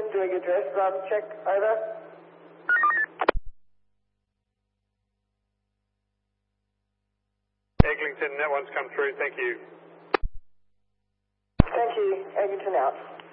doing address check, over. Eglinton, that one's come through, thank you. Thank you, Eglinton out.